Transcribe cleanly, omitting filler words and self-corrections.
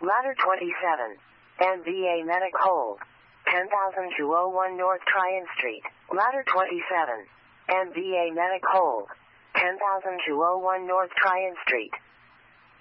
Ladder 27. MBA Medic Hold. 10,201 North Tryon Street. Ladder 27. MBA Medic Hold. 10,201 North Tryon Street.